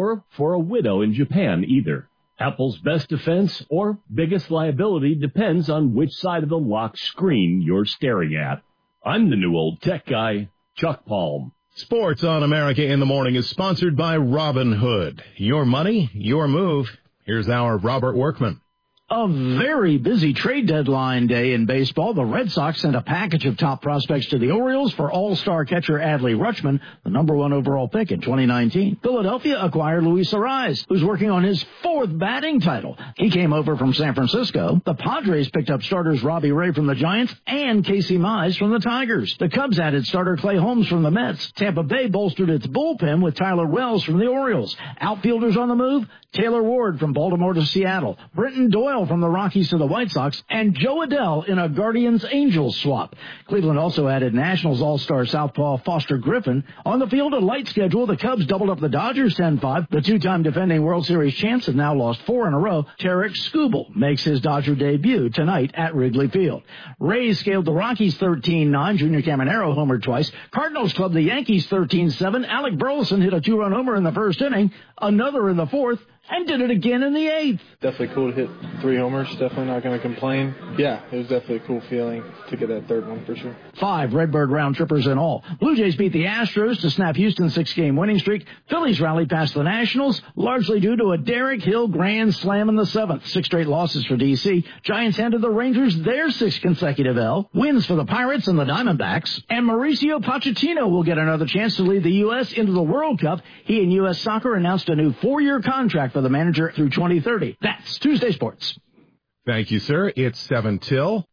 or for a widow in Japan either. Apple's best defense or biggest liability depends on which side of the locked screen you're staring at. I'm the new old tech guy, Chuck Palm. Sports on America in the Morning is sponsored by Robinhood. Your money, your move. Here's our Robert Workman. A very busy trade deadline day in baseball. The Red Sox sent a package of top prospects to the Orioles for all-star catcher Adley Rutschman, the number 1 overall pick in 2019. Philadelphia acquired Luis Arraez, who's working on his 4th batting title. He came over from San Francisco. The Padres picked up starters Robbie Ray from the Giants and Casey Mize from the Tigers. The Cubs added starter Clay Holmes from the Mets. Tampa Bay bolstered its bullpen with Tyler Wells from the Orioles. Outfielders on the move, Taylor Ward from Baltimore to Seattle, Brenton Doyle from the Rockies to the White Sox, and Joe Adell in a Guardians-Angels swap. Cleveland also added Nationals all-star southpaw Foster Griffin. On the field, a light schedule, the Cubs doubled up the Dodgers 10-5. The two-time defending World Series champs have now lost 4 in a row. Tarek Skubal makes his Dodger debut tonight at Wrigley Field. Rays scaled the Rockies 13-9. Junior Caminero homered twice. Cardinals clubbed the Yankees 13-7. Alec Burleson hit a 2-run homer in the first inning, another in the 4th, and did it again in the 8th. Definitely cool to hit 3 homers. Definitely not going to complain. Yeah, it was definitely a cool feeling to get that 3rd one for sure. 5 Redbird round trippers in all. Blue Jays beat the Astros to snap Houston's 6-game winning streak. Phillies rallied past the Nationals, largely due to a Derek Hill grand slam in the 7th. 6 straight losses for D.C. Giants handed the Rangers their 6th consecutive L. Wins for the Pirates and the Diamondbacks. And Mauricio Pochettino will get another chance to lead the U.S. into the World Cup. He and U.S. Soccer announced a new 4-year contract for the manager through 2030. That's Tuesday Sports. Thank you, sir. It's 7 till.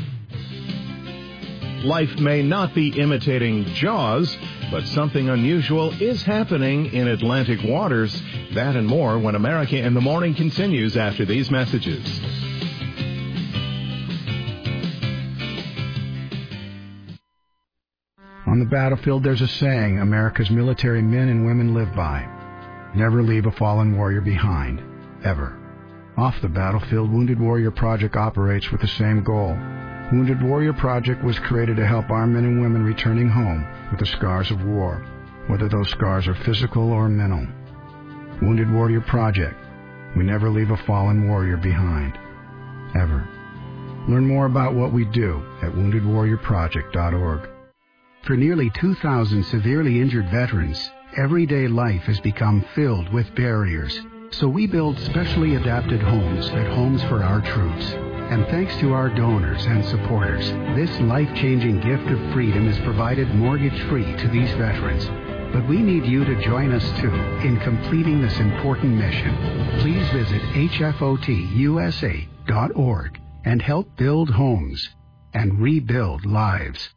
Life may not be imitating Jaws, but something unusual is happening in Atlantic waters. That and more when America in the Morning continues after these messages. On the battlefield, there's a saying America's military men and women live by. Never leave a fallen warrior behind, ever. Off the battlefield, Wounded Warrior Project operates with the same goal. Wounded Warrior Project was created to help our men and women returning home with the scars of war, whether those scars are physical or mental. Wounded Warrior Project. We never leave a fallen warrior behind, ever. Learn more about what we do at woundedwarriorproject.org. For nearly 2,000 severely injured veterans, everyday life has become filled with barriers. So we build specially adapted homes at Homes for Our Troops. And thanks to our donors and supporters, this life-changing gift of freedom is provided mortgage-free to these veterans. But we need you to join us, too, in completing this important mission. Please visit hfotusa.org and help build homes and rebuild lives.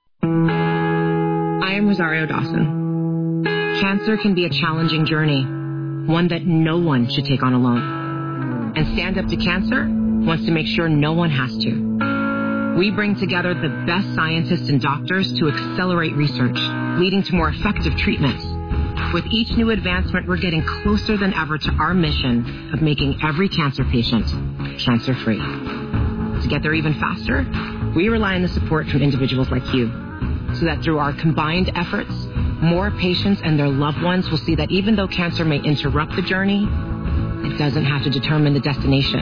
I am Rosario Dawson. Cancer can be a challenging journey, one that no one should take on alone. And Stand Up to Cancer wants to make sure no one has to. We bring together the best scientists and doctors to accelerate research, leading to more effective treatments. With each new advancement, we're getting closer than ever to our mission of making every cancer patient cancer-free. To get there even faster, we rely on the support from individuals like you, so that through our combined efforts, more patients and their loved ones will see that even though cancer may interrupt the journey, it doesn't have to determine the destination.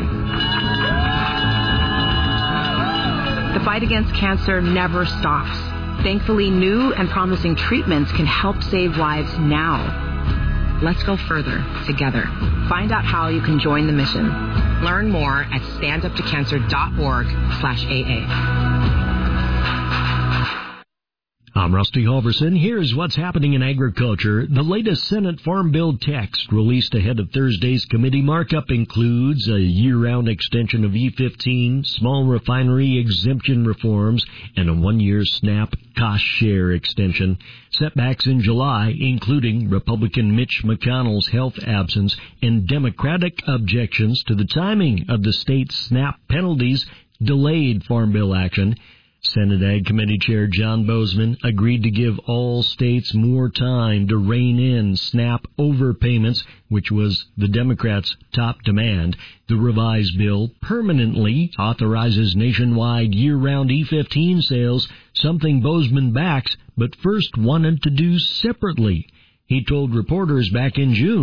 The fight against cancer never stops. Thankfully, new and promising treatments can help save lives now. Let's go further together. Find out how you can join the mission. Learn more at standuptocancer.org/AA. I'm Rusty Halverson. Here's what's happening in agriculture. The latest Senate Farm Bill text released ahead of Thursday's committee markup includes a year-round extension of E15, small refinery exemption reforms, and a one-year SNAP cost share extension. Setbacks in July, including Republican Mitch McConnell's health absence and Democratic objections to the timing of the state's SNAP penalties, delayed Farm Bill action. Senate Ag Committee Chair John Boozman agreed to give all states more time to rein in SNAP overpayments, which was the Democrats' top demand. The revised bill permanently authorizes nationwide year-round E15 sales, something Boozman backs, but first wanted to do separately. He told reporters back in June,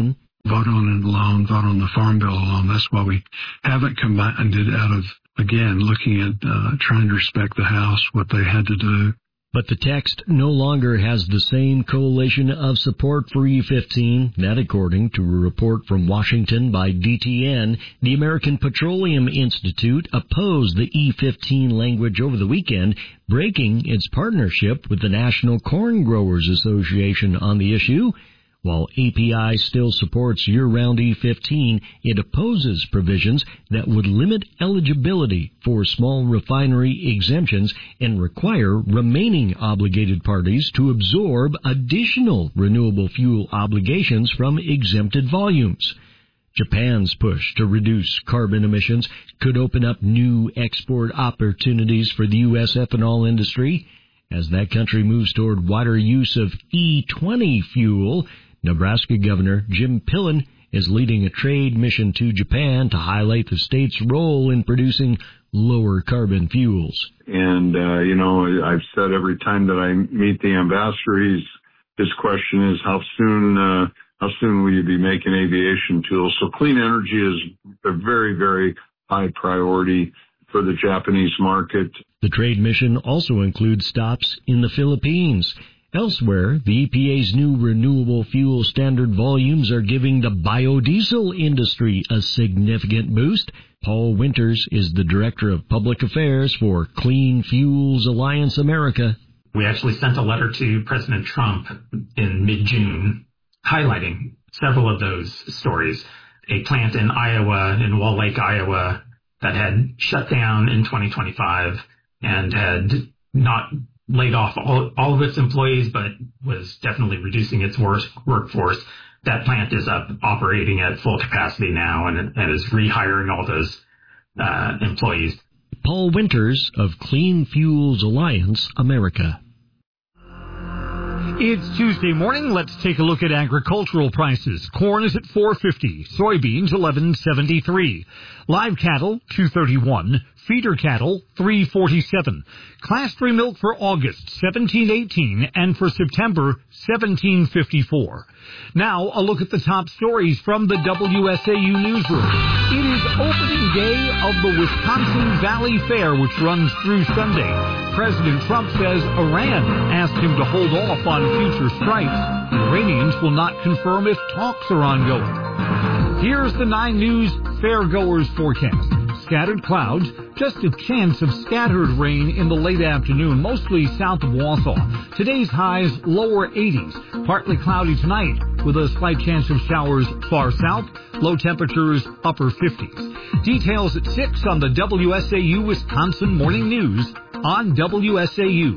vote on it alone, vote on the Farm Bill alone. That's why we haven't combined it out of, again, looking at trying to respect the House, what they had to do. But the text no longer has the same coalition of support for E15. That, according to a report from Washington by DTN, the American Petroleum Institute opposed the E15 language over the weekend, breaking its partnership with the National Corn Growers Association on the issue. While API still supports year-round E15, it opposes provisions that would limit eligibility for small refinery exemptions and require remaining obligated parties to absorb additional renewable fuel obligations from exempted volumes. Japan's push to reduce carbon emissions could open up new export opportunities for the U.S. ethanol industry. As that country moves toward wider use of E20 fuel, Nebraska Governor Jim Pillen is leading a trade mission to Japan to highlight the state's role in producing lower carbon fuels. And, I've said every time that I meet the ambassador, his question is, how soon will you be making aviation fuels? So clean energy is a very, very high priority for the Japanese market. The trade mission also includes stops in the Philippines. Elsewhere, the EPA's new renewable fuel standard volumes are giving the biodiesel industry a significant boost. Paul Winters is the Director of Public Affairs for Clean Fuels Alliance America. We actually sent a letter to President Trump in mid-June highlighting several of those stories. A plant in Iowa, in Wall Lake, Iowa, that had shut down in 2025 and had not laid off all of its employees, but was definitely reducing its workforce. That plant is up operating at full capacity now and is rehiring all those employees. Paul Winters of Clean Fuels Alliance America. It's Tuesday morning. Let's take a look at agricultural prices. Corn is at $4.50, soybeans $11.73, live cattle $2.31, feeder cattle $3.47, Class 3 milk for August $17.18, and for September $17.54. Now a look at the top stories from the WSAU newsroom. It is opening day of the Wisconsin Valley Fair, which runs through Sunday. President Trump says Iran asked him to hold off on future strikes. The Iranians will not confirm if talks are ongoing. Here's the 9 News Fairgoers forecast. Scattered clouds, just a chance of scattered rain in the late afternoon, mostly south of Wausau. Today's highs lower 80s, partly cloudy tonight with a slight chance of showers far south, low temperatures upper 50s. Details at 6 on the WSAU Wisconsin Morning News on WSAU.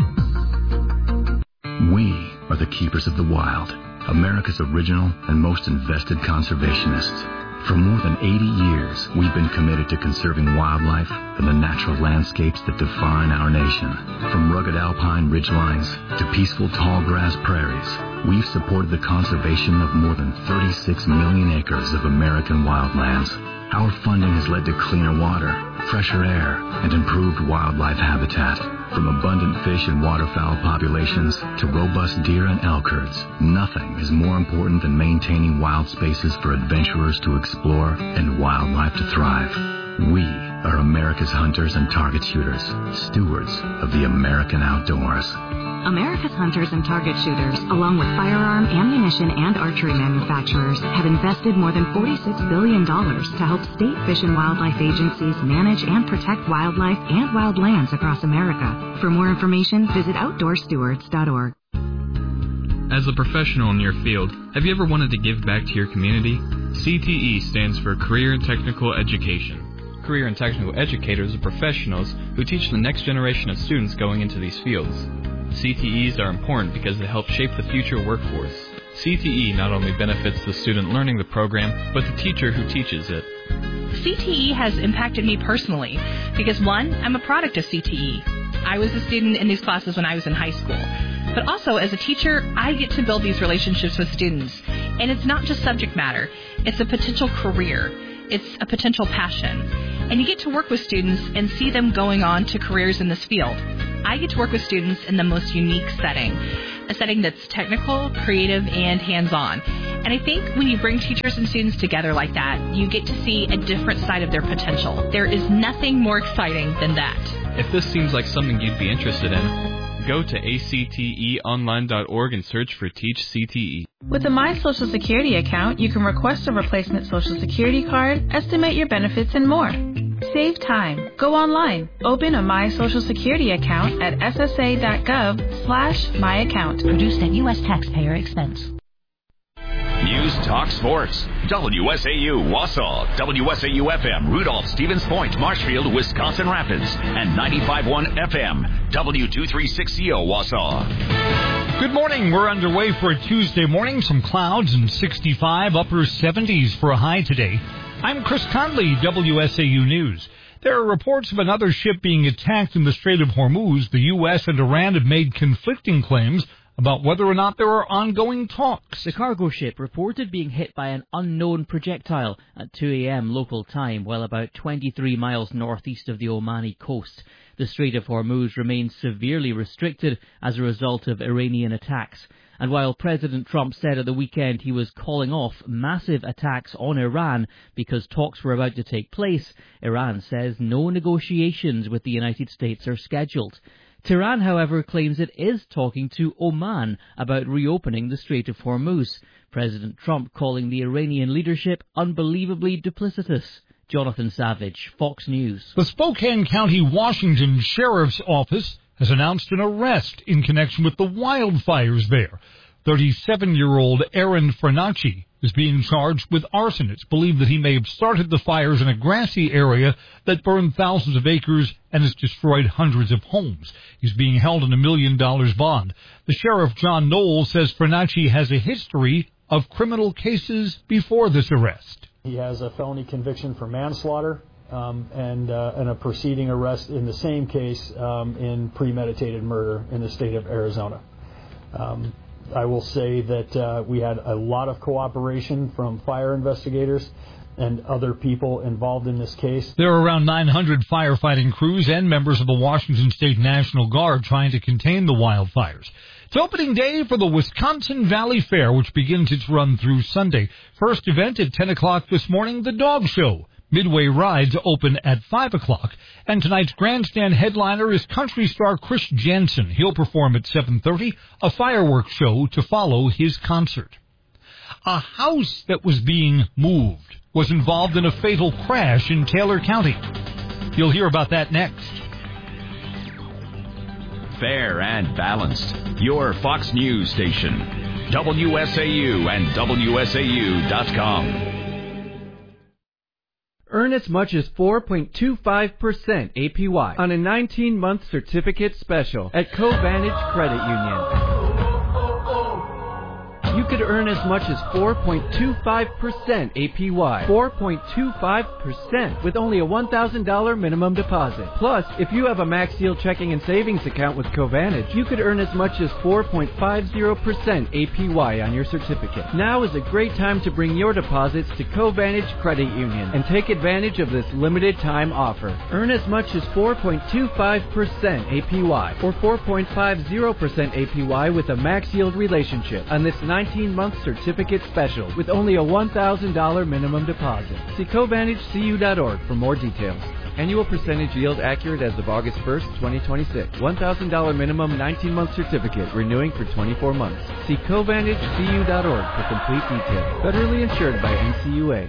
We are the keepers of the wild, America's original and most invested conservationists. For more than 80 years, we've been committed to conserving wildlife and the natural landscapes that define our nation. From rugged alpine ridgelines to peaceful tall grass prairies, we've supported the conservation of more than 36 million acres of American wildlands. Our funding has led to cleaner water, fresher air, and improved wildlife habitat. From abundant fish and waterfowl populations to robust deer and elk herds, nothing is more important than maintaining wild spaces for adventurers to explore and wildlife to thrive. We are America's hunters and target shooters, stewards of the American outdoors. America's hunters and target shooters, along with firearm, ammunition, and archery manufacturers, have invested more than $46 billion to help state fish and wildlife agencies manage and protect wildlife and wildlands across America. For more information, visit OutdoorStewards.org. As a professional in your field, have you ever wanted to give back to your community? CTE stands for Career and Technical Education. Career and Technical Educators are professionals who teach the next generation of students going into these fields. CTEs are important because they help shape the future workforce. CTE not only benefits the student learning the program, but the teacher who teaches it. CTE has impacted me personally because, one, I'm a product of CTE. I was a student in these classes when I was in high school. But also, as a teacher, I get to build these relationships with students. And it's not just subject matter. It's a potential career. It's a potential passion. And you get to work with students and see them going on to careers in this field. I get to work with students in the most unique setting, a setting that's technical, creative, and hands-on. And I think when you bring teachers and students together like that, you get to see a different side of their potential. There is nothing more exciting than that. If this seems like something you'd be interested in, go to acteonline.org and search for Teach CTE. With a My Social Security account, you can request a replacement Social Security card, estimate your benefits, and more. Save time. Go online. Open a My Social Security account at ssa.gov/myaccount. Produced at U.S. taxpayer expense. News Talk Sports. WSAU Wausau, WSAU FM, Rudolph, Stevens Point, Marshfield, Wisconsin Rapids, and 95.1 FM, W236CO Wausau. Good morning. We're underway for a Tuesday morning. Some clouds and 65, upper 70s for a high today. I'm Chris Conley, WSAU News. There are reports of another ship being attacked in the Strait of Hormuz. The U.S. and Iran have made conflicting claims about whether or not there are ongoing talks. The cargo ship reported being hit by an unknown projectile at 2 a.m. local time, while about 23 miles northeast of the Omani coast. The Strait of Hormuz remains severely restricted as a result of Iranian attacks. And while President Trump said at the weekend he was calling off massive attacks on Iran because talks were about to take place, Iran says no negotiations with the United States are scheduled. Tehran, however, claims it is talking to Oman about reopening the Strait of Hormuz. President Trump calling the Iranian leadership unbelievably duplicitous. Jonathan Savage, Fox News. The Spokane County, Washington Sheriff's Office has announced an arrest in connection with the wildfires there. 37-year-old Aaron Fernacci is being charged with arson. It's believed that he may have started the fires in a grassy area that burned thousands of acres and has destroyed hundreds of homes. He's being held on $1 million bond. The sheriff, John Knoll, says Fernacci has a history of criminal cases before this arrest. He has a felony conviction for manslaughter and a preceding arrest in the same case in premeditated murder in the state of Arizona. I will say that we had a lot of cooperation from fire investigators and other people involved in this case. There are around 900 firefighting crews and members of the Washington State National Guard trying to contain the wildfires. It's opening day for the Wisconsin Valley Fair, which begins its run through Sunday. First event at 10 o'clock this morning, the dog show. Midway rides open at 5 o'clock. And tonight's grandstand headliner is country star Chris Jensen. He'll perform at 7:30, a fireworks show to follow his concert. A house that was being moved was involved in a fatal crash in Taylor County. You'll hear about that next. Fair and balanced. Your Fox News station. WSAU and WSAU.com. Earn as much as 4.25% APY on a 19-month certificate special at Covantage Credit Union. You could earn as much as 4.25% APY. 4.25% with only a $1,000 minimum deposit. Plus, if you have a Max Yield checking and savings account with Covantage, you could earn as much as 4.50% APY on your certificate. Now is a great time to bring your deposits to Covantage Credit Union and take advantage of this limited time offer. Earn as much as 4.25% APY or 4.50% APY with a Max Yield relationship on this 19-month certificate special with only a $1,000 minimum deposit. See CovantageCU.org for more details. Annual percentage yield accurate as of August 1st, 2026. $1,000 minimum 19-month certificate renewing for 24 months. See CovantageCU.org for complete details. Federally insured by NCUA.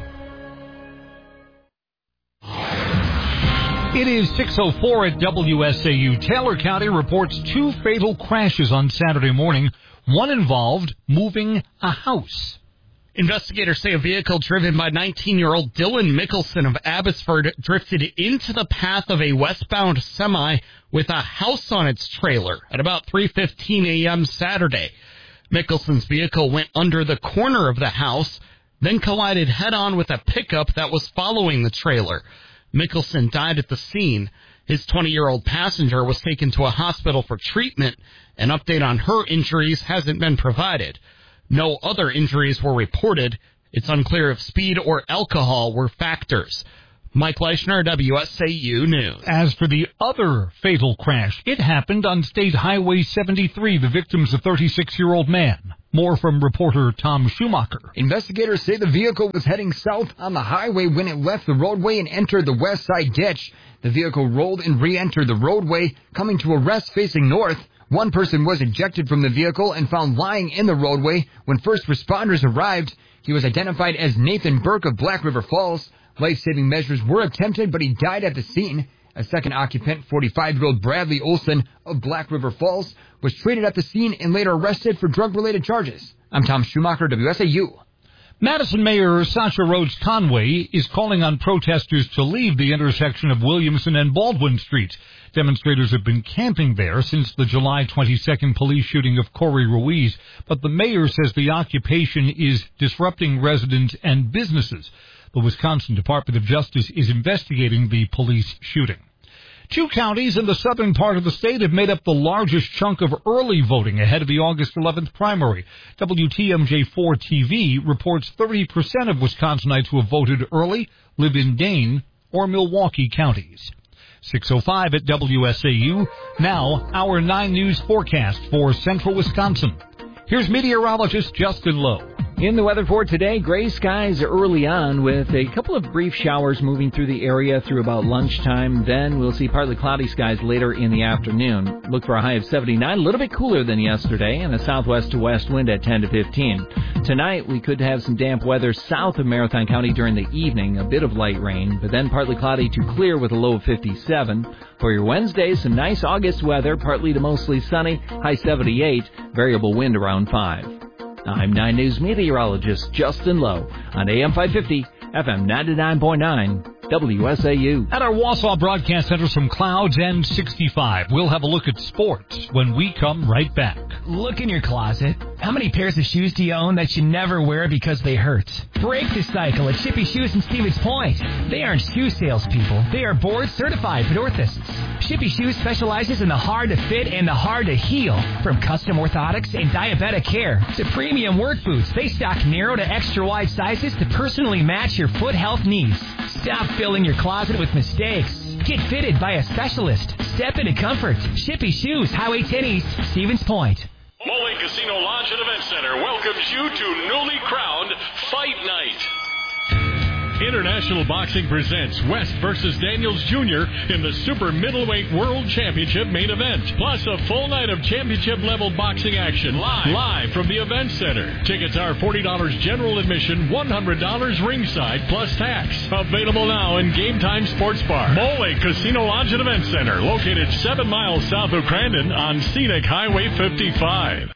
It is 6:04 at WSAU. Taylor County reports 2 fatal crashes on Saturday morning. One involved moving a house. Investigators say a vehicle driven by 19-year-old Dylan Mickelson of Abbotsford drifted into the path of a westbound semi with a house on its trailer at about 3:15 a.m. Saturday. Mickelson's vehicle went under the corner of the house, then collided head-on with a pickup that was following the trailer. Mickelson died at the scene. His 20-year-old passenger was taken to a hospital for treatment. An update on her injuries hasn't been provided. No other injuries were reported. It's unclear if speed or alcohol were factors. Mike Leischner, WSAU News. As for the other fatal crash, it happened on State Highway 73. The victim's a 36-year-old man. More from reporter Tom Schumacher. Investigators say the vehicle was heading south on the highway when it left the roadway and entered the west side ditch. The vehicle rolled and re-entered the roadway, coming to a rest facing north. One person was ejected from the vehicle and found lying in the roadway. When first responders arrived, he was identified as Nathan Burke of Black River Falls. Life-saving measures were attempted, but he died at the scene. A second occupant, 45-year-old Bradley Olson of Black River Falls, was treated at the scene and later arrested for drug-related charges. I'm Tom Schumacher, WSAU. Madison Mayor Sasha Rhodes Conway is calling on protesters to leave the intersection of Williamson and Baldwin Streets. Demonstrators have been camping there since the July 22nd police shooting of Corey Ruiz, but the mayor says the occupation is disrupting residents and businesses. The Wisconsin Department of Justice is investigating the police shooting. 2 counties in the southern part of the state have made up the largest chunk of early voting ahead of the August 11th primary. WTMJ4 TV reports 30% of Wisconsinites who have voted early live in Dane or Milwaukee counties. 6:05 at WSAU. Now, our 9 News forecast for central Wisconsin. Here's meteorologist Justin Lowe. In the weather for today, gray skies early on with a couple of brief showers moving through the area through about lunchtime. Then we'll see partly cloudy skies later in the afternoon. Look for a high of 79, a little bit cooler than yesterday, and a southwest to west wind at 10 to 15. Tonight, we could have some damp weather south of Marathon County during the evening, a bit of light rain, but then partly cloudy to clear with a low of 57. For your Wednesday, some nice August weather, partly to mostly sunny, high 78, variable wind around 5. I'm 9 News meteorologist Justin Lowe on AM 550, FM 99.9, WSAU. At our Wausau Broadcast Center, some clouds and 65. We'll have a look at sports when we come right back. Look in your closet. How many pairs of shoes do you own that you never wear because they hurt? Break the cycle at Shippy Shoes in Stevens Point. They aren't shoe salespeople. They are board-certified podorthists. Shippy Shoes specializes in the hard-to-fit and the hard-to-heal. From custom orthotics and diabetic care to premium work boots, they stock narrow to extra-wide sizes to personally match your foot health needs. Stop filling your closet with mistakes. Get fitted by a specialist. Step into comfort. Shippy Shoes, Highway 10 East, Stevens Point. Mole Casino Lodge and Event Center welcomes you to newly crowned Fight Night. International Boxing presents West versus Daniels Jr. in the Super Middleweight World Championship main event. Plus a full night of championship-level boxing action live from the Event Center. Tickets are $40 general admission, $100 ringside plus tax. Available now in Game Time Sports Bar. Mole Casino Lodge and Event Center, located 7 miles south of Crandon on Scenic Highway 55.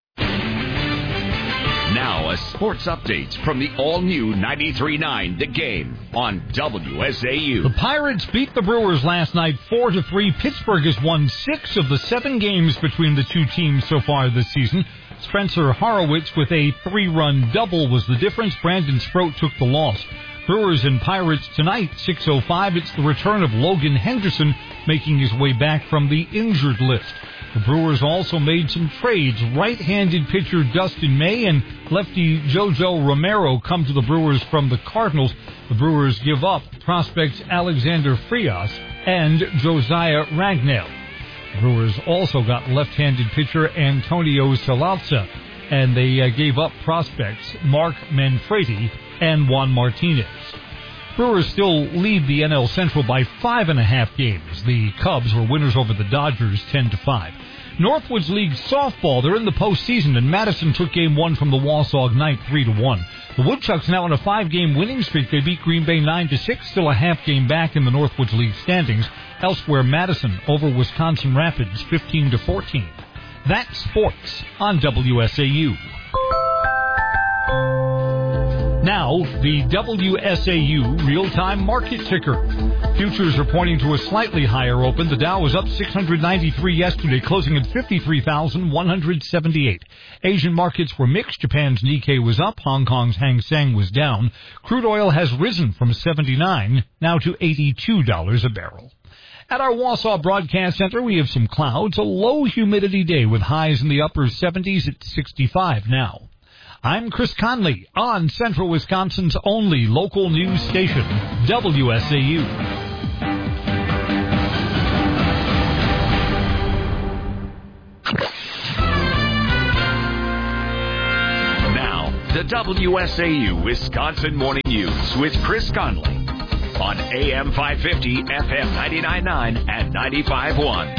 Now a sports update from the all-new 93.9 The Game on WSAU. The Pirates beat the Brewers last night 4-3. Pittsburgh has won 6 of the 7 games between the two teams so far this season. Spencer Horowitz with a 3-run double was the difference. Brandon Sproat took the loss. Brewers and Pirates tonight, 6:05. It's the return of Logan Henderson making his way back from the injured list. The Brewers also made some trades. Right-handed pitcher Dustin May and lefty JoJo Romero come to the Brewers from the Cardinals. The Brewers give up prospects Alexander Frias and Josiah Ragnell. The Brewers also got left-handed pitcher Antonio Salalza, and they gave up prospects Mark Manfredi and Juan Martinez. Brewers still lead the NL Central by 5.5 games. The Cubs were winners over the Dodgers 10-5. Northwoods League softball, they're in the postseason, and Madison took game 1 from the Wausau Ignite 3-1. The Woodchucks now on a 5-game winning streak. They beat Green Bay 9-6, still a half game back in the Northwoods League standings. Elsewhere, Madison over Wisconsin Rapids 15-14. That's sports on WSAU. Now, the WSAU real-time market ticker. Futures are pointing to a slightly higher open. The Dow was up 693 yesterday, closing at 53,178. Asian markets were mixed. Japan's Nikkei was up. Hong Kong's Hang Seng was down. Crude oil has risen from $79 now to $82 a barrel. At our Wausau Broadcast Center, we have some clouds, a low humidity day with highs in the upper 70s at 65 now. I'm Chris Conley on Central Wisconsin's only local news station, WSAU. Now, the WSAU Wisconsin Morning News with Chris Conley on AM 550, FM 99.9 and 95.1.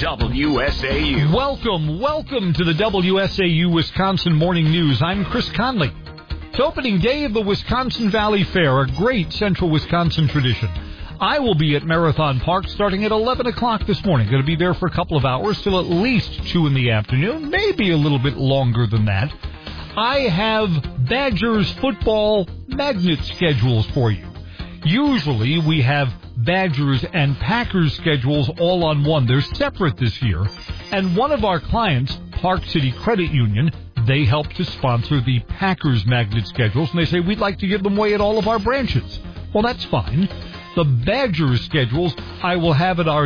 WSAU. Welcome to the WSAU Wisconsin Morning News. I'm Chris Conley. It's opening day of the Wisconsin Valley Fair, a great central Wisconsin tradition. I will be at Marathon Park starting at 11 o'clock this morning. Going to be there for a couple of hours till at least 2 in the afternoon, maybe a little bit longer than that. I have Badgers football magnet schedules for you. Usually we have Badgers and Packers schedules all on one. They're separate this year. And one of our clients, Park City Credit Union, they help to sponsor the Packers magnet schedules, and they say we'd like to give them away at all of our branches. Well, that's fine. The Badgers schedules I will have at our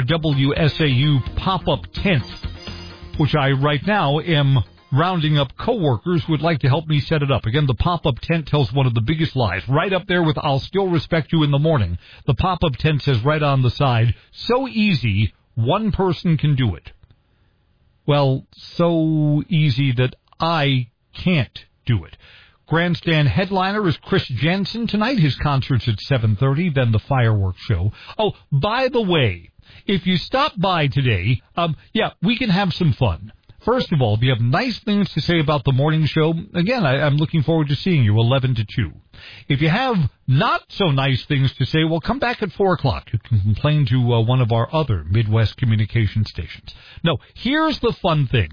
WSAU pop-up tent, which I right now am rounding up coworkers who would like to help me set it up. Again, the pop-up tent tells one of the biggest lies. Right up there with "I'll still respect you in the morning." The pop-up tent says right on the side, so easy, one person can do it. Well, so easy that I can't do it. Grandstand headliner is Chris Jansen tonight. His concert's at 7:30, then the fireworks show. Oh, by the way, if you stop by today, we can have some fun. First of all, if you have nice things to say about the morning show, again, I'm looking forward to seeing you 11 to 2. If you have not so nice things to say, well, come back at 4 o'clock. You can complain to one of our other Midwest communication stations. No, here's the fun thing.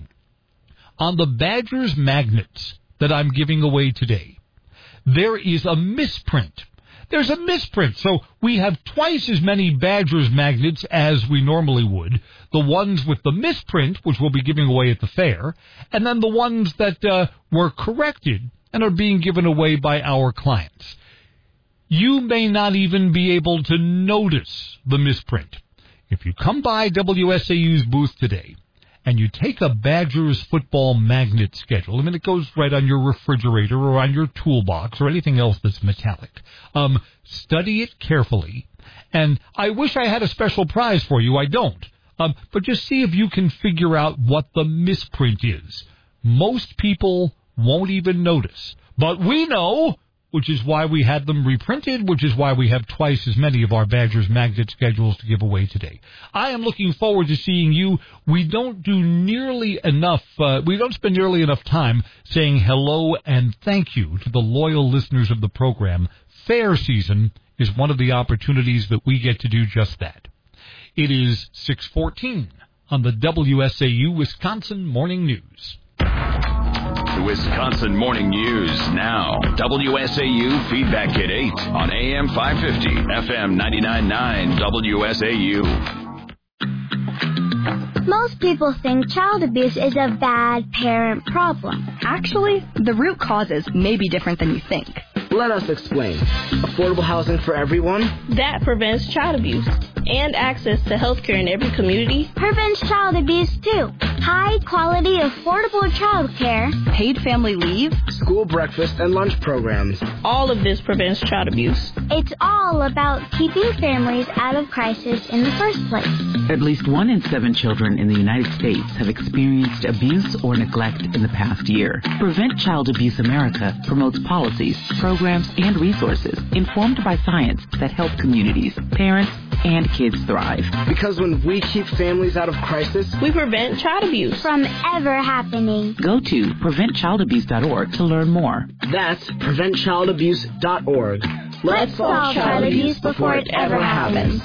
On the Badgers magnets that I'm giving away today, there is a misprint. There's a misprint, so we have twice as many Badgers magnets as we normally would. The ones with the misprint, which we'll be giving away at the fair, and then the ones that were corrected and are being given away by our clients. You may not even be able to notice the misprint. If you come by WSAU's booth today, and you take a Badgers football magnet schedule, I mean, it goes right on your refrigerator or on your toolbox or anything else that's metallic. Study it carefully. And I wish I had a special prize for you. I don't. But just see if you can figure out what the misprint is. Most people won't even notice. But we know, which is why we had them reprinted, which is why we have twice as many of our Badgers magnet schedules to give away today. I am looking forward to seeing you. We don't do nearly enough, we don't spend nearly enough time saying hello and thank you to the loyal listeners of the program. Fair season is one of the opportunities that we get to do just that. It is 6:14 on the WSAU Wisconsin Morning News. The Wisconsin Morning News now. WSAU Feedback Kit 8 on AM 550, FM 99.9 WSAU. Most people think child abuse is a bad parent problem. Actually, the root causes may be different than you think. Let us explain. Affordable housing for everyone. That prevents child abuse. And access to health care in every community. Prevents child abuse, too. High-quality, affordable child care. Paid family leave. School breakfast and lunch programs. All of this prevents child abuse. It's all about keeping families out of crisis in the first place. At least 1 in 7 children in the United States have experienced abuse or neglect in the past year. Prevent Child Abuse America promotes policies, programs, and resources informed by science that help communities, parents, and kids thrive. Because when we keep families out of crisis, we prevent child abuse from ever happening. Go to preventchildabuse.org to learn more. That's preventchildabuse.org. Let's solve child abuse before it ever happens.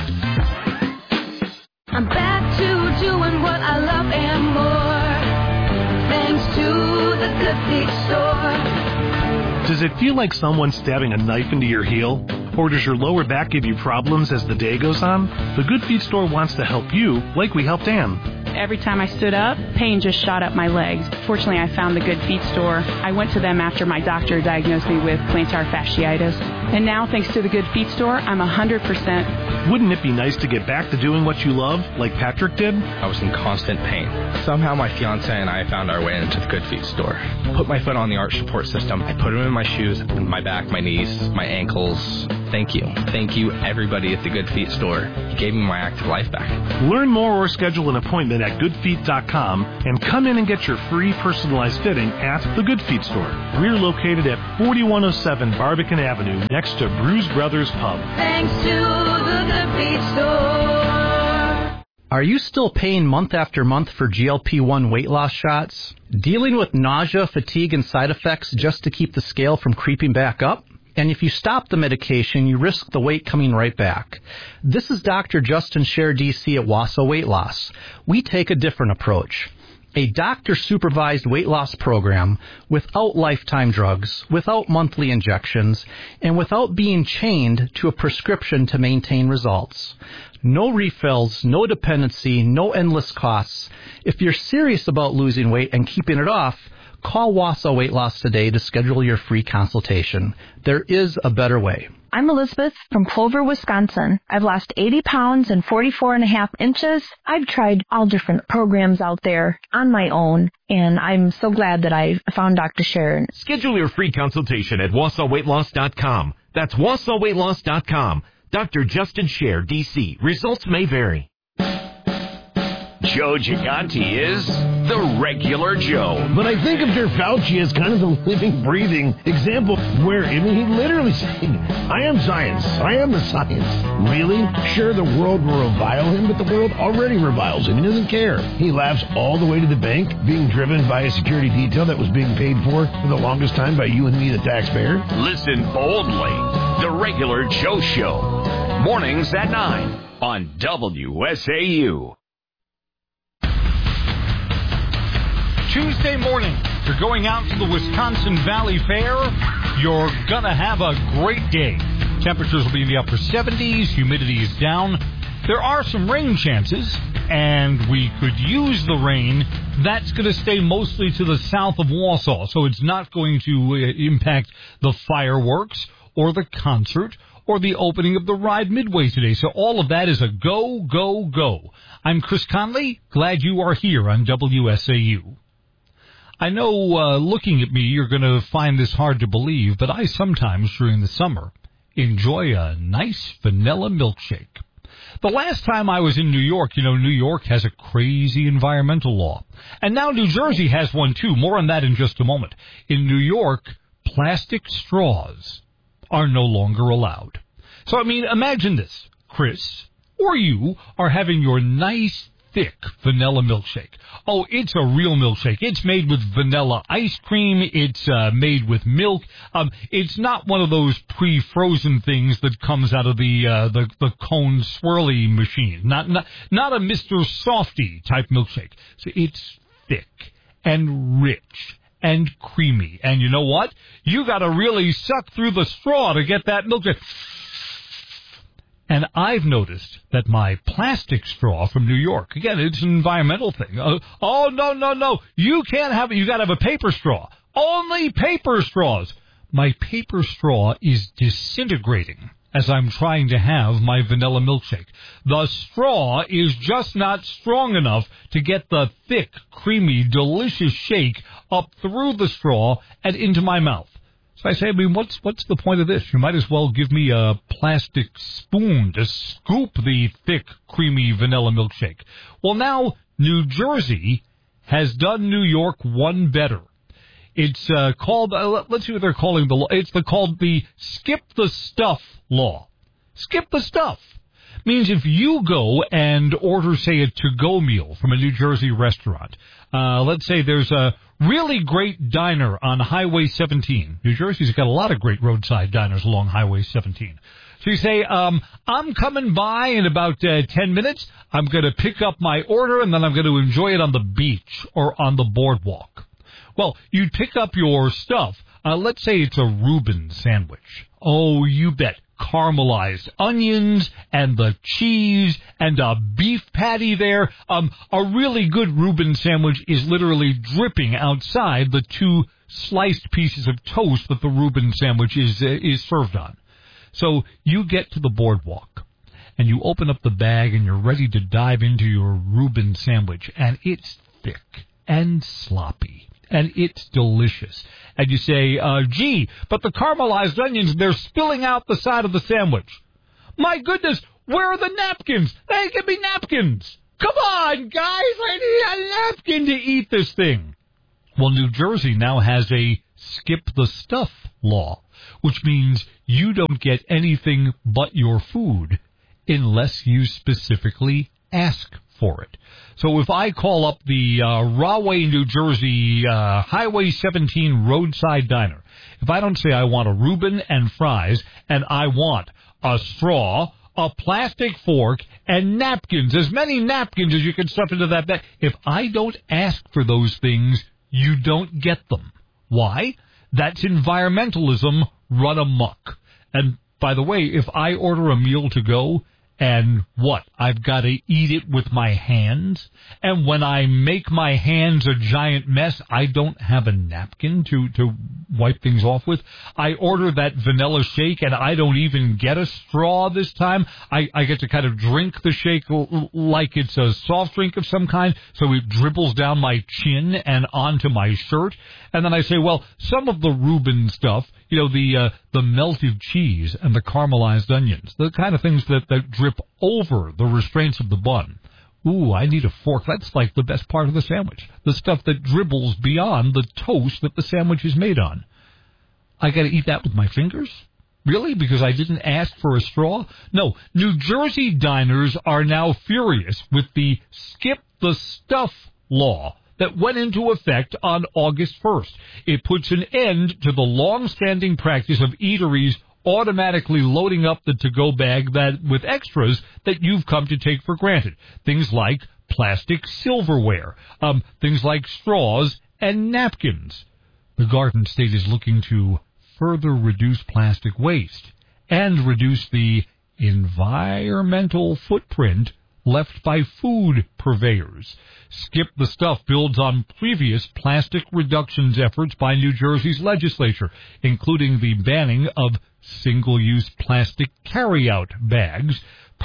I'm back to doing what I love and more, thanks to the Good Feet store. Does it feel like someone's stabbing a knife into your heel? Or does your lower back give you problems as the day goes on? The Good Feet store wants to help you like we helped Ann. Every time I stood up, pain just shot up my legs. Fortunately, I found the Good Feet store. I went to them after my doctor diagnosed me with plantar fasciitis. And now, thanks to the Good Feet store, I'm 100%. Wouldn't it be nice to get back to doing what you love, like Patrick did? I was in constant pain. Somehow my fiance and I found our way into the Good Feet store. Put my foot on the arch support system. I put them in my shoes, my back, my knees, my ankles. Thank you. Thank you, everybody at the Good Feet store. You gave me my active life back. Learn more or schedule an appointment at goodfeet.com and come in and get your free personalized fitting at the Good Feet store. We're located at 4107 Barbican Avenue next to Bruise Brothers Pub. Thanks to the Good Feet store. Are you still paying month after month for GLP-1 weight loss shots? Dealing with nausea, fatigue, and side effects just to keep the scale from creeping back up? And if you stop the medication, you risk the weight coming right back. This is Dr. Justin Scher, DC at Wausau Weight Loss. We take a different approach. A doctor-supervised weight loss program without lifetime drugs, without monthly injections, and without being chained to a prescription to maintain results. No refills, no dependency, no endless costs. If you're serious about losing weight and keeping it off, call Wausau Weight Loss today to schedule your free consultation. There is a better way. I'm Elizabeth from Clover, Wisconsin. I've lost 80 pounds and 44.5 inches. I've tried all different programs out there on my own, and I'm so glad that I found Dr. Scher. Schedule your free consultation at WausauWeightLoss.com. That's WausauWeightLoss.com. Dr. Justin Scher, D.C. Results may vary. Joe Gigante is the regular Joe. But I think of Dr. Fauci as kind of the living, breathing example where, I mean, he literally said, I am science. I am the science. Really? Sure, the world will revile him, but the world already reviles him. He doesn't care. He laughs all the way to the bank, being driven by a security detail that was being paid for the longest time by you and me, the taxpayer. Listen boldly. The regular Joe Show. Mornings at 9 on WSAU. Tuesday morning, if you're going out to the Wisconsin Valley Fair, you're going to have a great day. Temperatures will be in the upper 70s, humidity is down. There are some rain chances, and we could use the rain. That's going to stay mostly to the south of Wausau, so it's not going to impact the fireworks or the concert or the opening of the Ride Midway today. So all of that is a go, go, go. I'm Chris Conley. Glad you are here on WSAU. I know looking at me, you're going to find this hard to believe, but I sometimes, during the summer, enjoy a nice vanilla milkshake. The last time I was in New York, you know, New York has a crazy environmental law. And now New Jersey has one, too. More on that in just a moment. In New York, plastic straws are no longer allowed. So, I mean, imagine this. Chris, or you, are having your nice, thick vanilla milkshake. Oh, it's a real milkshake. It's made with vanilla ice cream. It's made with milk. It's not one of those pre-frozen things that comes out of the cone swirly machine. Not a Mr. Softy type milkshake. So it's thick and rich and creamy. And you know what? You got to really suck through the straw to get that milkshake. And I've noticed that my plastic straw from New York, again, it's an environmental thing. No. You can't have it. You got to have a paper straw. Only paper straws. My paper straw is disintegrating as I'm trying to have my vanilla milkshake. The straw is just not strong enough to get the thick, creamy, delicious shake up through the straw and into my mouth. So I say, I mean, what's the point of this? You might as well give me a plastic spoon to scoop the thick, creamy vanilla milkshake. Well, now New Jersey has done New York one better. It's called, let's see what they're calling the law. It's called the Skip the Stuff law. Skip the Stuff means if you go and order, say, a to-go meal from a New Jersey restaurant, let's say there's a really great diner on Highway 17. New Jersey's got a lot of great roadside diners along Highway 17. So you say, I'm coming by in about 10 minutes. I'm going to pick up my order, and then I'm going to enjoy it on the beach or on the boardwalk. Well, you'd pick up your stuff let's say it's a Reuben sandwich. Oh, you bet. Caramelized onions and the cheese and a beef patty there. A really good Reuben sandwich is literally dripping outside the 2 sliced pieces of toast that the Reuben sandwich is served on. So you get to the boardwalk and you open up the bag and you're ready to dive into your Reuben sandwich, and it's thick and sloppy and it's delicious. And you say, gee, but the caramelized onions, they're spilling out the side of the sandwich. My goodness, where are the napkins? Hey, give me napkins. Come on, guys, I need a napkin to eat this thing. Well, New Jersey now has a skip the stuff law, which means you don't get anything but your food unless you specifically ask for it. So if I call up the Rahway, New Jersey, Highway 17 roadside diner, if I don't say I want a Reuben and fries, and I want a straw, a plastic fork, and napkins, as many napkins as you can stuff into that bag, if I don't ask for those things, you don't get them. Why? That's environmentalism run amok. And by the way, if I order a meal to go, and what? I've got to eat it with my hands. And when I make my hands a giant mess, I don't have a napkin to wipe things off with. I order that vanilla shake, and I don't even get a straw this time. I get to kind of drink the shake like it's a soft drink of some kind, so it dribbles down my chin and onto my shirt. And then I say, well, some of the Reuben stuff, you know, the melted cheese and the caramelized onions, the kind of things that drip over the restraints of the bun. Ooh, I need a fork. That's like the best part of the sandwich. The stuff that dribbles beyond the toast that the sandwich is made on. I got to eat that with my fingers? Really? Because I didn't ask for a straw? No, New Jersey diners are now furious with the skip the stuff law that went into effect on August 1st. It puts an end to the long-standing practice of eateries automatically loading up the to-go bag with extras that you've come to take for granted. Things like plastic silverware, things like straws and napkins. The Garden State is looking to further reduce plastic waste and reduce the environmental footprint left by food purveyors. Skip the Stuff builds on previous plastic reductions efforts by New Jersey's legislature, including the banning of single-use plastic carry-out bags,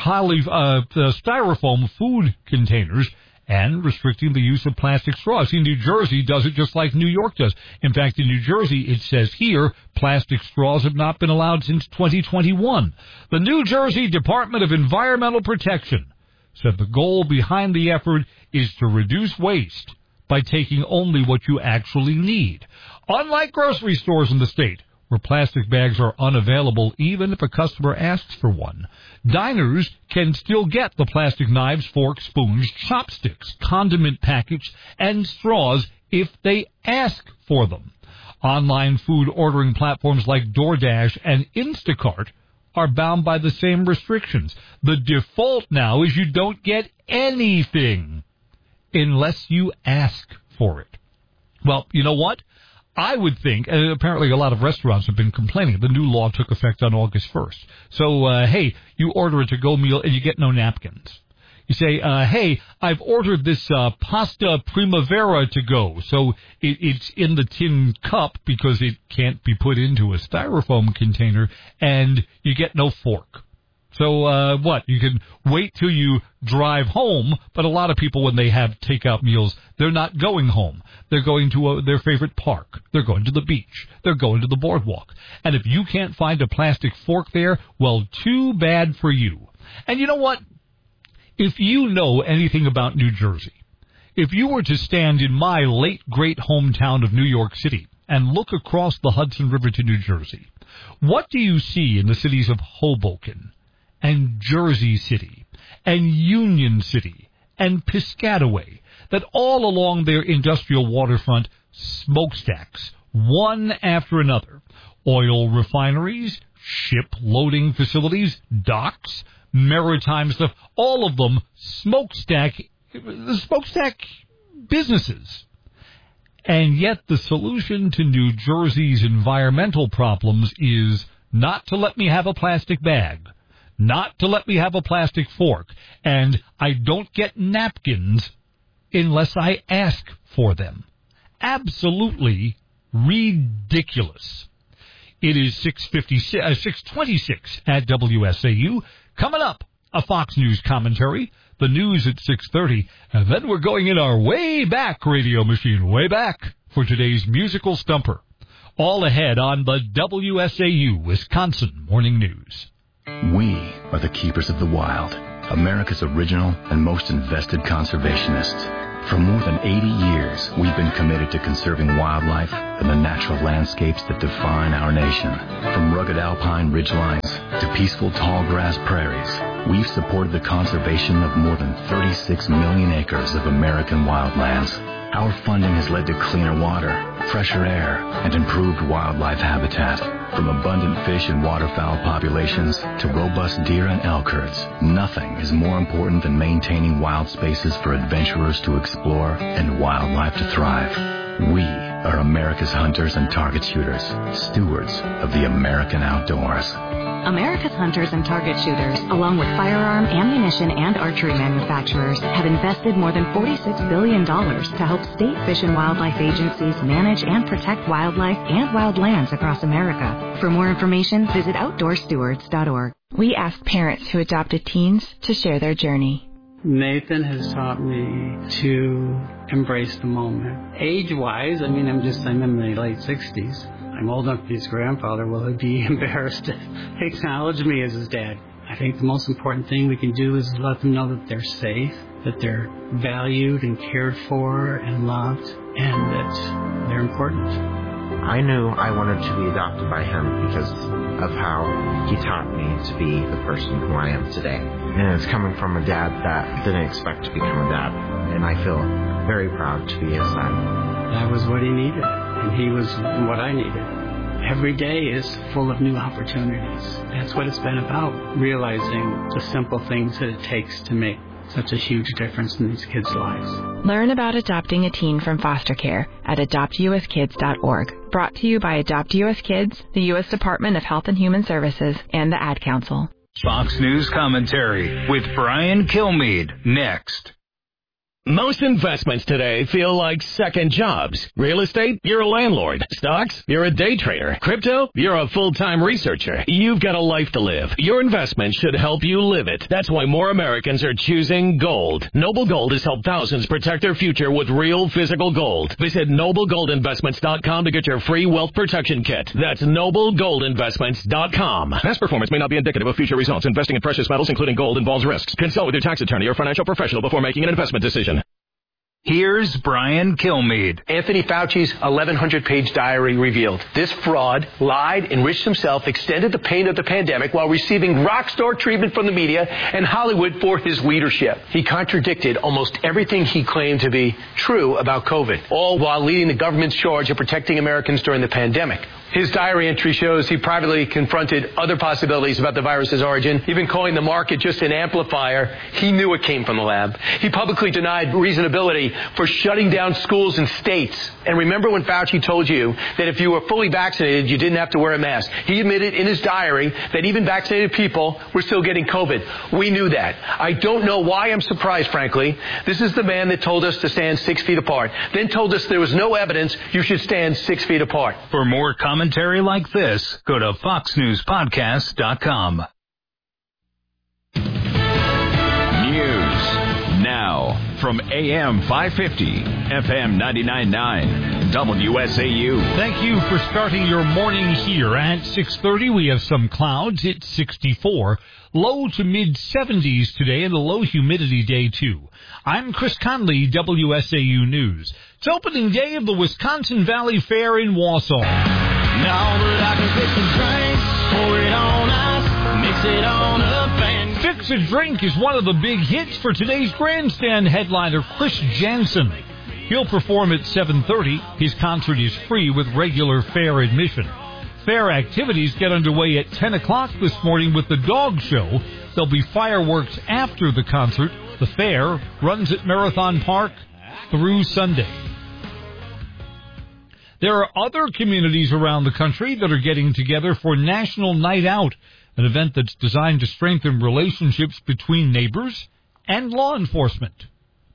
styrofoam food containers, and restricting the use of plastic straws. See, New Jersey does it just like New York does. In fact, in New Jersey, it says here, plastic straws have not been allowed since 2021. The New Jersey Department of Environmental Protection said the goal behind the effort is to reduce waste by taking only what you actually need. Unlike grocery stores in the state, where plastic bags are unavailable even if a customer asks for one, diners can still get the plastic knives, forks, spoons, chopsticks, condiment packets, and straws if they ask for them. Online food ordering platforms like DoorDash and Instacart are bound by the same restrictions. The default now is you don't get anything unless you ask for it. Well, you know what? I would think, and apparently a lot of restaurants have been complaining, the new law took effect on August 1st. So, hey, you order a to-go meal and you get no napkins. You say, hey, I've ordered this pasta primavera to go, so it's in the tin cup because it can't be put into a styrofoam container, and you get no fork. So what? You can wait till you drive home, but a lot of people, when they have takeout meals, they're not going home. They're going to their favorite park. They're going to the beach. They're going to the boardwalk. And if you can't find a plastic fork there, well, too bad for you. And you know what? If you know anything about New Jersey, if you were to stand in my late great hometown of New York City and look across the Hudson River to New Jersey, what do you see in the cities of Hoboken and Jersey City and Union City and Piscataway, that all along their industrial waterfront, smokestacks, one after another, oil refineries, ship loading facilities, docks, maritime stuff, all of them smokestack businesses. And yet the solution to New Jersey's environmental problems is not to let me have a plastic bag, not to let me have a plastic fork, and I don't get napkins unless I ask for them. Absolutely ridiculous. It is 6:26 at WSAU. Coming up, a Fox News commentary, the news at 6:30, and then we're going in our way back radio machine, way back, for today's musical stumper. All ahead on the WSAU Wisconsin Morning News. We are the keepers of the wild, America's original and most invested conservationists. For more than 80 years, we've been committed to conserving wildlife and the natural landscapes that define our nation. From rugged alpine ridgelines to peaceful tall grass prairies, we've supported the conservation of more than 36 million acres of American wildlands. Our funding has led to cleaner water, fresher air, and improved wildlife habitat. From abundant fish and waterfowl populations to robust deer and elk herds, nothing is more important than maintaining wild spaces for adventurers to explore and wildlife to thrive. We are America's hunters and target shooters, stewards of the American outdoors. America's hunters and target shooters, along with firearm, ammunition, and archery manufacturers, have invested more than $46 billion to help state fish and wildlife agencies manage and protect wildlife and wildlands across America. For more information, visit OutdoorStewards.org. We ask parents who adopted teens to share their journey. Nathan has taught me to embrace the moment. Age-wise, I'm in my late 60s. I'm old enough to be his grandfather. Will he be embarrassed to acknowledge me as his dad? I think the most important thing we can do is let them know that they're safe, that they're valued and cared for and loved, and that they're important. I knew I wanted to be adopted by him because of how he taught me to be the person who I am today. And it's coming from a dad that didn't expect to become a dad. And I feel very proud to be his son. That was what he needed. And he was what I needed. Every day is full of new opportunities. That's what it's been about, realizing the simple things that it takes to make such a huge difference in these kids' lives. Learn about adopting a teen from foster care at adoptuskids.org. Brought to you by Adopt U.S. Kids, the U.S. Department of Health and Human Services, and the Ad Council. Fox News Commentary with Brian Kilmeade, next. Most investments today feel like second jobs. Real estate, you're a landlord. Stocks, you're a day trader. Crypto, you're a full-time researcher. You've got a life to live. Your investment should help you live it. That's why more Americans are choosing gold. Noble Gold has helped thousands protect their future with real physical gold. Visit NobleGoldInvestments.com to get your free wealth protection kit. That's NobleGoldInvestments.com. Past performance may not be indicative of future results. Investing in precious metals, including gold, involves risks. Consult with your tax attorney or financial professional before making an investment decision. Here's Brian Kilmeade. Anthony Fauci's 1,100-page diary revealed this fraud lied, enriched himself, extended the pain of the pandemic while receiving rock-star treatment from the media and Hollywood for his leadership. He contradicted almost everything he claimed to be true about COVID, all while leading the government's charge of protecting Americans during the pandemic. His diary entry shows he privately confronted other possibilities about the virus's origin, even calling the market just an amplifier. He knew it came from the lab. He publicly denied reasonability for shutting down schools and states. And remember when Fauci told you that if you were fully vaccinated, you didn't have to wear a mask? He admitted in his diary that even vaccinated people were still getting COVID. We knew that. I don't know why I'm surprised, frankly. This is the man that told us to stand 6 feet apart, then told us there was no evidence you should stand 6 feet apart. For more commentary like this, go to foxnewspodcast.com. News now from AM 550, FM 99.9, WSAU. Thank you for starting your morning here. At 6:30, we have some clouds. It's 64. Low to mid-70s today and a low humidity day, too. I'm Chris Conley, WSAU News. It's opening day of the Wisconsin Valley Fair in Wausau. Now that I can fix a drink, pour it on ice, mix it on up and... Fix a Drink is one of the big hits for today's grandstand headliner, Chris Jansen. He'll perform at 7:30. His concert is free with regular fair admission. Fair activities get underway at 10 o'clock this morning with the dog show. There'll be fireworks after the concert. The fair runs at Marathon Park through Sunday. There are other communities around the country that are getting together for National Night Out, an event that's designed to strengthen relationships between neighbors and law enforcement.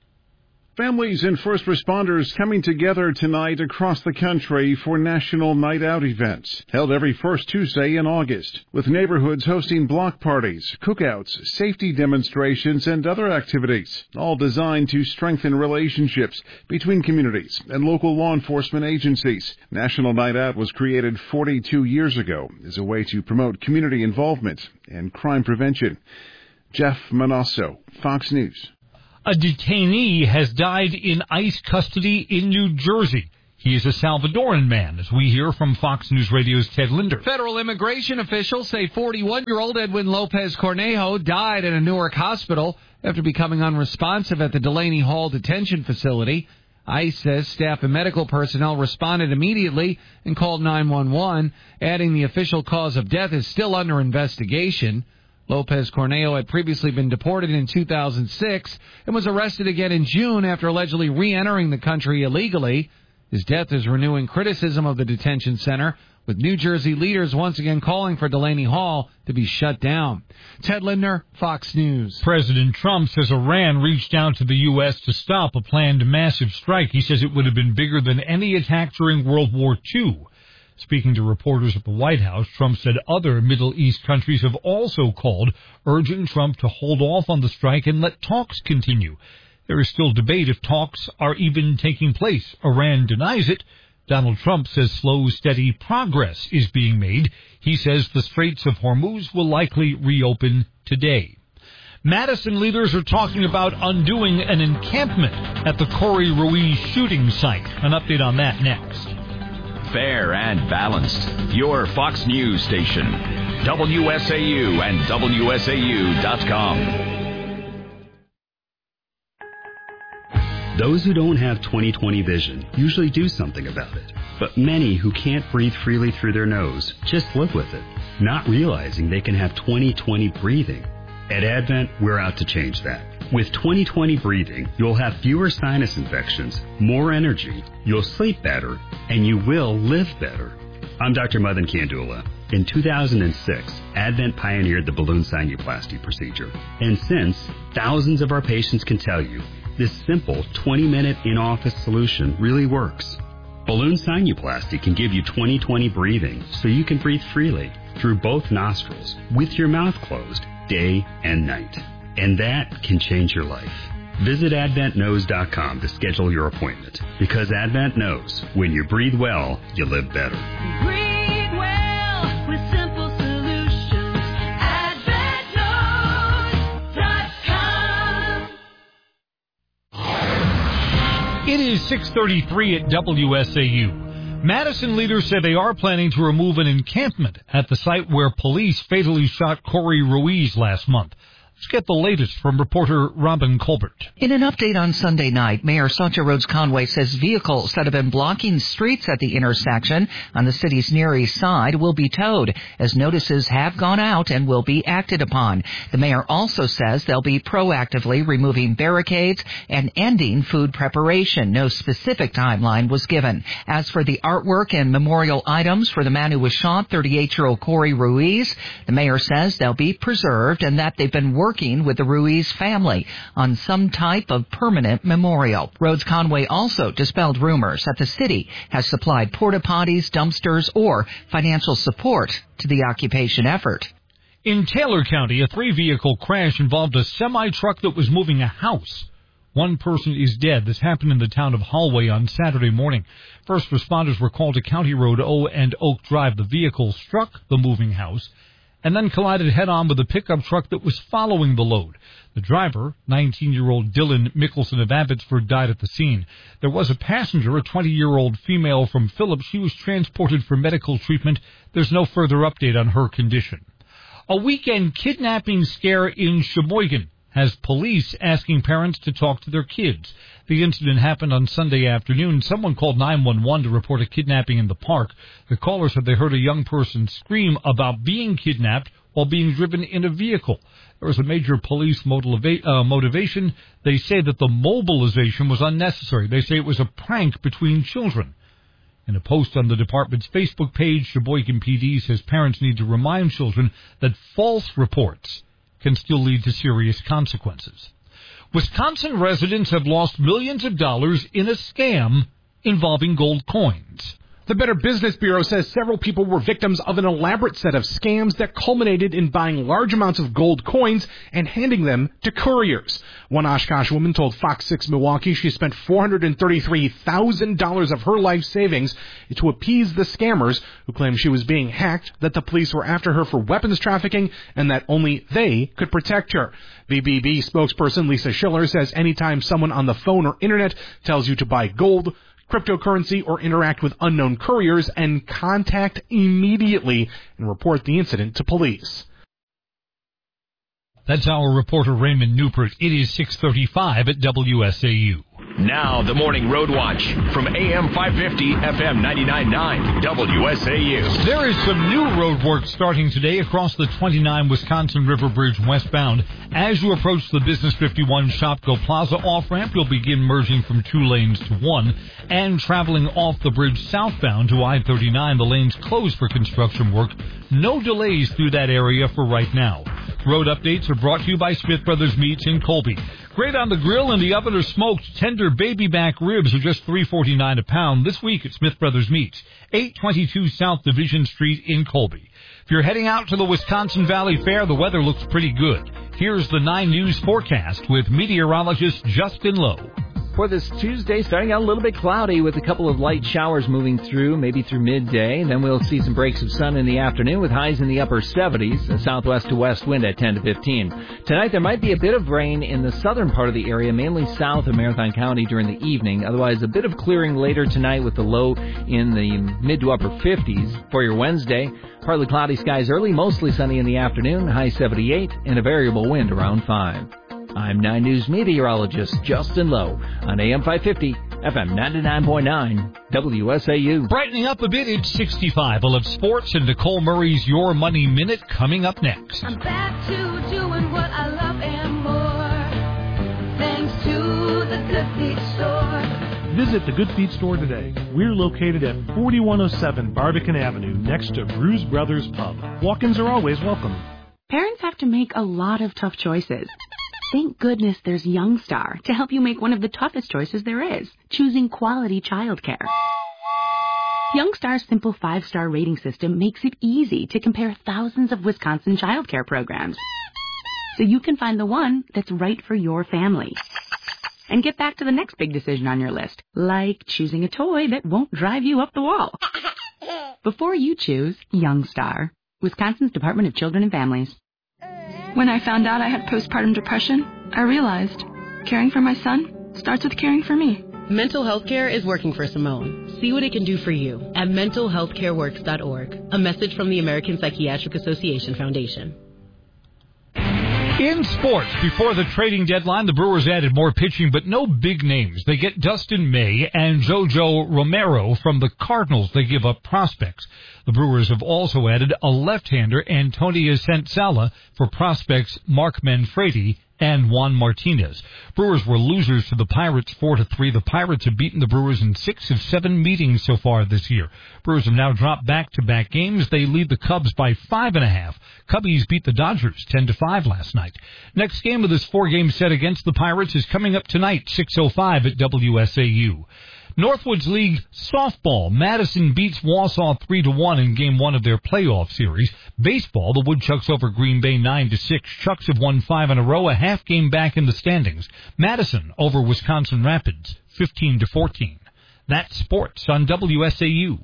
Families and first responders coming together tonight across the country for National Night Out events, held every first Tuesday in August, with neighborhoods hosting block parties, cookouts, safety demonstrations, and other activities, all designed to strengthen relationships between communities and local law enforcement agencies. National Night Out was created 42 years ago as a way to promote community involvement and crime prevention. Jeff Manasso, Fox News. A detainee has died in ICE custody in New Jersey. He is a Salvadoran man, as we hear from Fox News Radio's Ted Linder. Federal immigration officials say 41-year-old Edwin Lopez Cornejo died at a Newark hospital after becoming unresponsive at the Delaney Hall detention facility. ICE says staff and medical personnel responded immediately and called 911, adding the official cause of death is still under investigation. Lopez Cornejo had previously been deported in 2006 and was arrested again in June after allegedly re-entering the country illegally. His death is renewing criticism of the detention center, with New Jersey leaders once again calling for Delaney Hall to be shut down. Ted Linder, Fox News. President Trump says Iran reached out to the U.S. to stop a planned massive strike. He says it would have been bigger than any attack during World War II. Speaking to reporters at the White House, Trump said other Middle East countries have also called, urging Trump to hold off on the strike and let talks continue. There is still debate if talks are even taking place. Iran denies it. Donald Trump says slow, steady progress is being made. He says the Straits of Hormuz will likely reopen today. Madison leaders are talking about undoing an encampment at the Corey Ruiz shooting site. An update on that next. Fair and balanced. Your Fox News station. WSAU and WSAU.com. Those who don't have 20/20 vision usually do something about it. But many who can't breathe freely through their nose just live with it, not realizing they can have 20/20 breathing. At Advent, we're out to change that. With 20/20 breathing, you'll have fewer sinus infections, more energy, you'll sleep better, and you will live better. I'm Dr. Madan Kandula. In 2006, Advent pioneered the balloon sinuplasty procedure. And since, thousands of our patients can tell you, this simple 20-minute in-office solution really works. Balloon sinuplasty can give you 20/20 breathing so you can breathe freely through both nostrils with your mouth closed day and night. And that can change your life. Visit AdventKnows.com to schedule your appointment. Because Advent knows when you breathe well, you live better. Breathe well with simple solutions. AdventKnows.com. It is 6:33 at WSAU. Madison leaders say they are planning to remove an encampment at the site where police fatally shot Corey Ruiz last month. Let's get the latest from reporter Robin Colbert. In an update on Sunday night, Mayor Sancha Rhodes Conway says vehicles that have been blocking streets at the intersection on the city's Near East Side will be towed, as notices have gone out and will be acted upon. The mayor also says they'll be proactively removing barricades and ending food preparation. No specific timeline was given. As for the artwork and memorial items for the man who was shot, 38-year-old Corey Ruiz, the mayor says they'll be preserved and that they've been working with the Ruiz family on some type of permanent memorial. Rhodes Conway also dispelled rumors that the city has supplied porta potties, dumpsters, or financial support to the occupation effort. In Taylor County, a 3-vehicle crash involved a semi-truck that was moving a house. One person is dead. This happened in the town of Holway on Saturday morning. First responders were called to County Road O and Oak Drive. The vehicle struck the moving house and then collided head-on with a pickup truck that was following the load. The driver, 19-year-old Dylan Mickelson of Abbotsford, died at the scene. There was a passenger, a 20-year-old female from Phillips. She was transported for medical treatment. There's no further update on her condition. A weekend kidnapping scare in Sheboygan has police asking parents to talk to their kids. The incident happened on Sunday afternoon. Someone called 911 to report a kidnapping in the park. The caller said they heard a young person scream about being kidnapped while being driven in a vehicle. There was a major police motivation. They say that the mobilization was unnecessary. They say it was a prank between children. In a post on the department's Facebook page, Sheboygan PD says parents need to remind children that false reports can still lead to serious consequences. Wisconsin residents have lost millions of dollars in a scam involving gold coins. The Better Business Bureau says several people were victims of an elaborate set of scams that culminated in buying large amounts of gold coins and handing them to couriers. One Oshkosh woman told Fox 6 Milwaukee she spent $433,000 of her life savings to appease the scammers who claimed she was being hacked, that the police were after her for weapons trafficking, and that only they could protect her. BBB spokesperson Lisa Schiller says anytime someone on the phone or internet tells you to buy gold, cryptocurrency, or interact with unknown couriers, and contact immediately and report the incident to police. That's our reporter Raymond Newport. It is 6:35 at WSAU. Now, the Morning Road Watch from AM 550, FM 99.9, WSAU. There is some new road work starting today across the 29 Wisconsin River Bridge westbound. As you approach the Business 51 Shopko Plaza off-ramp, you'll begin merging from 2 lanes to 1. And traveling off the bridge southbound to I-39, the lanes closed for construction work. No delays through that area for right now. Road updates are brought to you by Smith Brothers Meats in Colby. Great on the grill and the oven are smoked. Tender baby back ribs are just $3.49 a pound this week at Smith Brothers Meats, 822 South Division Street in Colby. If you're heading out to the Wisconsin Valley Fair, the weather looks pretty good. Here's the 9 News forecast with meteorologist Justin Lowe. For this Tuesday, starting out a little bit cloudy with a couple of light showers moving through, maybe through midday. Then we'll see some breaks of sun in the afternoon with highs in the upper 70s, a southwest to west wind at 10 to 15. Tonight, there might be a bit of rain in the southern part of the area, mainly south of Marathon County during the evening. Otherwise, a bit of clearing later tonight with the low in the mid to upper 50s. For your Wednesday, partly cloudy skies early, mostly sunny in the afternoon, high 78, and a variable wind around 5. I'm 9 News meteorologist Justin Lowe on AM 550, FM 99.9, WSAU. Brightening up a bit, it's 65. We'll have sports and Nicole Murray's Your Money Minute coming up next. I'm back to doing what I love and more, thanks to the Good Feet Store. Visit the Good Feet Store today. We're located at 4107 Barbican Avenue, next to Bruise Brothers Pub. Walk-ins are always welcome. Parents have to make a lot of tough choices. Thank goodness there's Youngstar to help you make one of the toughest choices there is, choosing quality childcare. Youngstar's simple 5-star rating system makes it easy to compare thousands of Wisconsin childcare programs, so you can find the one that's right for your family. And get back to the next big decision on your list, like choosing a toy that won't drive you up the wall. Before you choose Youngstar, Wisconsin's Department of Children and Families. When I found out I had postpartum depression, I realized caring for my son starts with caring for me. Mental health care is working for Simone. See what it can do for you at mentalhealthcareworks.org. A message from the American Psychiatric Association Foundation. In sports, before the trading deadline, the Brewers added more pitching, but no big names. They get Dustin May and Jojo Romero from the Cardinals. They give up prospects. The Brewers have also added a left-hander, Antonio Sensala, for prospects Mark Manfredi and Juan Martinez. Brewers were losers to the Pirates 4-3. The Pirates have beaten the Brewers in 6 of 7 meetings so far this year. Brewers have now dropped back-to-back games. They lead the Cubs by 5.5. Cubbies beat the Dodgers 10-5 last night. Next game of this 4-game set against the Pirates is coming up tonight, 6:05 at WSAU. Northwoods League softball. Madison beats Wausau 3-1 in Game 1 of their playoff series. Baseball, the Woodchucks over Green Bay 9-6. Chucks have won 5 in a row, a half game back in the standings. Madison over Wisconsin Rapids 15-14. That's sports on WSAU.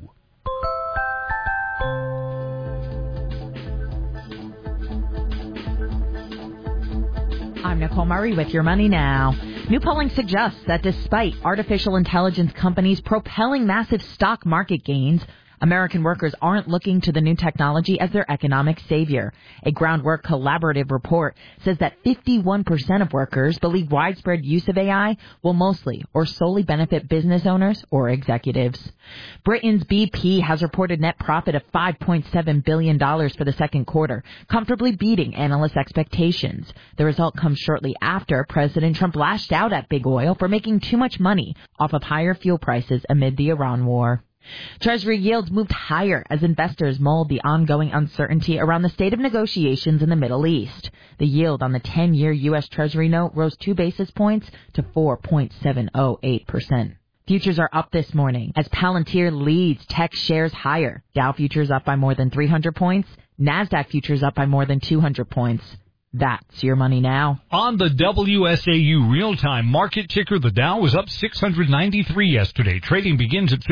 I'm Nicole Murray with Your Money Now. New polling suggests that despite artificial intelligence companies propelling massive stock market gains, American workers aren't looking to the new technology as their economic savior. A Groundwork Collaborative report says that 51% of workers believe widespread use of AI will mostly or solely benefit business owners or executives. Britain's BP has reported net profit of $5.7 billion for the second quarter, comfortably beating analyst expectations. The result comes shortly after President Trump lashed out at big oil for making too much money off of higher fuel prices amid the Iran war. Treasury yields moved higher as investors mulled the ongoing uncertainty around the state of negotiations in the Middle East. The yield on the 10-year U.S. Treasury note rose 2 basis points to 4.708%. Futures are up this morning as Palantir leads tech shares higher. Dow futures up by more than 300 points. NASDAQ futures up by more than 200 points. That's your money now. On the WSAU real-time market ticker, the Dow was up 693 yesterday. Trading begins at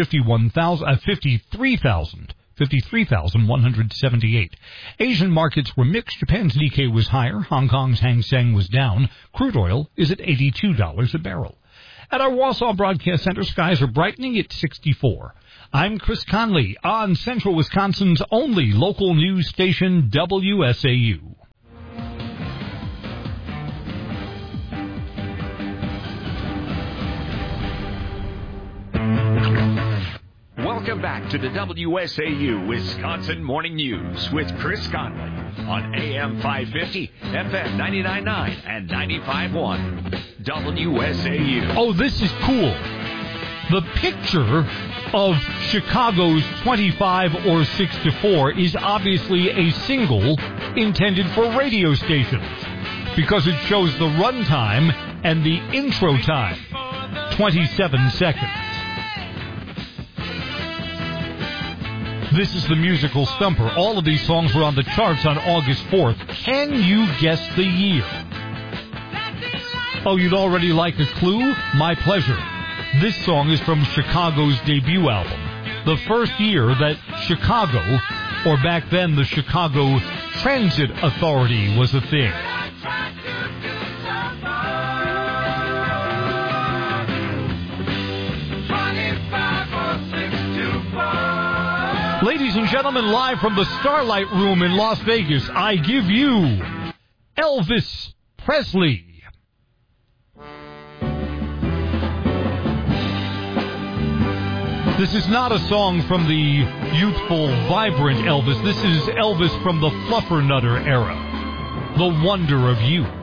53,178. Asian markets were mixed. Japan's Nikkei was higher. Hong Kong's Hang Seng was down. Crude oil is at $82 a barrel. At our Wausau Broadcast Center, skies are brightening at 64. I'm Chris Conley on Central Wisconsin's only local news station, WSAU. Welcome back to the WSAU Wisconsin Morning News with Chris Conley on AM 550, FM 99.9, and 95.1. WSAU. Oh, this is cool. The picture of Chicago's 25 or 6-4 is obviously a single intended for radio stations because it shows the run time and the intro time, 27 seconds. This is the musical Stumper. All of these songs were on the charts on August 4th. Can you guess the year? Oh, you'd already like a clue? My pleasure. This song is from Chicago's debut album. The first year that Chicago, or back then the Chicago Transit Authority, was a thing. Ladies and gentlemen, live from the Starlight Room in Las Vegas, I give you Elvis Presley. This is not a song from the youthful, vibrant Elvis. This is Elvis from the Fluffernutter era. The Wonder of You.